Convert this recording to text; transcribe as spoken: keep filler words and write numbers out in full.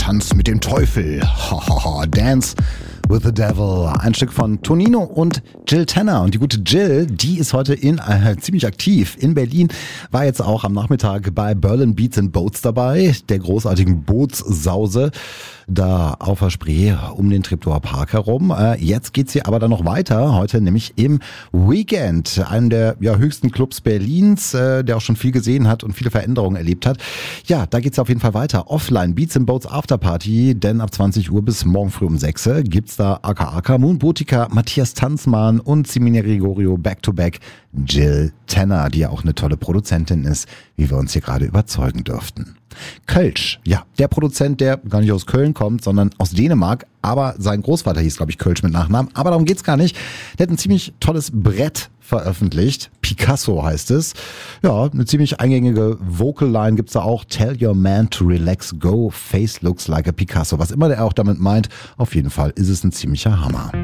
Tanz mit dem Teufel. Hahaha, Dance with the Devil. Ein Stück von Tonino und Jill Tenner. Und die gute Jill, die ist heute in, äh, ziemlich aktiv in Berlin, war jetzt auch am Nachmittag bei Berlin Beats and Boats dabei, der großartigen Bootssause da auf der Spree um den Treptower Park herum. Äh, jetzt geht's hier aber dann noch weiter, heute nämlich im Weekend, einem der ja, höchsten Clubs Berlins, äh, der auch schon viel gesehen hat und viele Veränderungen erlebt hat. Ja, da geht's auf jeden Fall weiter. Offline, Beats and Boats Afterparty, denn ab zwanzig Uhr bis morgen früh um sechs gibt's da Aka Aka, Moon Botica, Matthias Tanzmann und Simone Gregorio back-to-back Jill Tenner, die ja auch eine tolle Produzentin ist, wie wir uns hier gerade überzeugen dürften. Kölsch, ja, der Produzent, der gar nicht aus Köln kommt, sondern aus Dänemark, aber sein Großvater hieß, glaube ich, Kölsch mit Nachnamen, aber darum geht's gar nicht. Der hat ein ziemlich tolles Brett veröffentlicht, Picasso heißt es. Ja, eine ziemlich eingängige Vocal-Line gibt's da auch, Tell your man to relax, go, face looks like a Picasso. Was immer der auch damit meint, auf jeden Fall ist es ein ziemlicher Hammer.